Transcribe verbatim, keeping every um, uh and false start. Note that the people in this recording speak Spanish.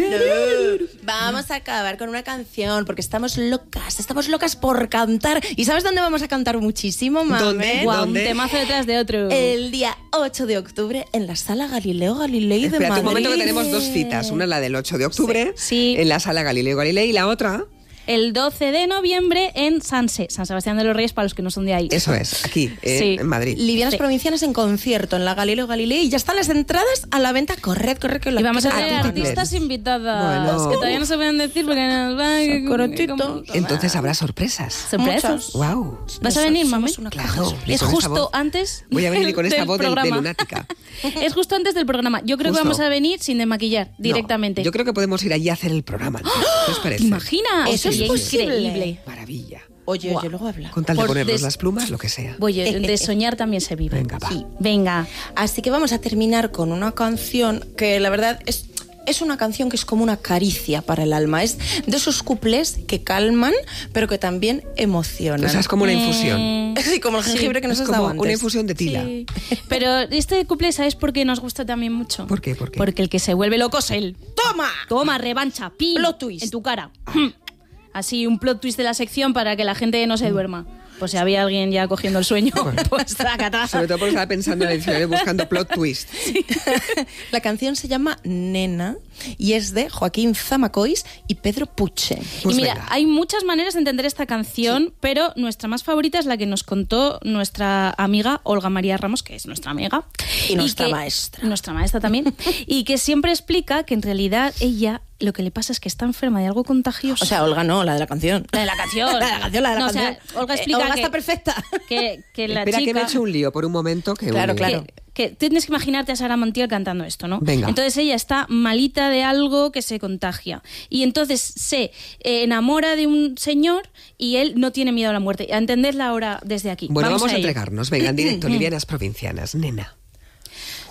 Vamos a acabar con una canción porque estamos locas, estamos locas por cantar. ¿Y sabes dónde vamos a cantar muchísimo, mame? ¿Dónde? Guau, ¿Dónde? un temazo detrás de otro. El día ocho de octubre en la Sala Galileo Galilei de Espérate Madrid. un momento que tenemos dos citas. Una la del ocho de octubre Sí. en la Sala Galileo Galilei y la otra... El doce de noviembre en Sanse, San Sebastián de los Reyes, para los que no son de ahí. Eso es, aquí, eh, Sí. en Madrid. Livianas Sí. Provincianas en concierto en la Galileo Galilei y ya están las entradas a la venta. Corred, corred, que Y vamos a que- tener Ah, tú artistas también. invitadas Bueno. que todavía no se pueden decir porque nos van Corotito. Entonces habrá sorpresas. sorpresas. Muchas. Wow. ¿Vas a venir, mami? Somos una Claro. caja. Y Es con esa justo voz. antes. Voy a venir con esta del voz de, de programa. lunática. Es justo antes del programa. Yo creo Justo. que vamos a venir sin desmaquillar directamente. No, yo creo que podemos ir allí a hacer el programa. ¿Qué os parece? ¿Te imaginas? Eso es Sería posible. increíble. Maravilla. Oye, Guau. oye, luego habla. Con tal de Por ponernos des- las plumas, lo que sea. Oye, de soñar también se vive. Venga, va. Sí. Venga. Así que vamos a terminar con una canción que la verdad es, es una canción que es como una caricia para el alma. Es de esos cuplés que calman, pero que también emocionan. O sea, es como una infusión. Sí, como el jengibre que nos Es has dado como antes. una infusión de tila. Sí. Pero este cuplé, ¿sabes por qué nos gusta también mucho? ¿Por qué? ¿Por qué? Porque el que se vuelve loco es él. ¡Toma! Toma, revancha, pim, Plot twist. en tu cara. Así, un plot twist de la sección para que la gente no se duerma. Pues si había alguien ya cogiendo el sueño, pues tracata. Sobre todo porque estaba pensando en el diccionario buscando plot twist. La canción se llama Nena y es de Joaquín Zamacois y Pedro Puche. Pues y mira, venga. hay muchas maneras de entender esta canción, pero nuestra más favorita es la que nos contó nuestra amiga Olga María Ramos, que es nuestra amiga. Y nuestra que- maestra. Nuestra maestra también. Y que siempre explica que en realidad ella lo que le pasa es que está enferma de algo contagioso. O sea, Olga no, la de la canción. la de la canción. La de la canción, la de la No, o sea, canción. Olga Eh, explica Olga que, está perfecta. que, que la Espera chica... que me he hecho un lío por un momento. Que Claro, un- claro. Que, que tienes que imaginarte a Sara Montiel cantando esto, ¿no? Venga. Entonces ella está malita de algo que se contagia. Y entonces se eh, enamora de un señor y él no tiene miedo a la muerte. A entenderla ahora desde aquí. Bueno, vamos, a ello. entregarnos. Venga, en directo, livianas provincianas. Nena.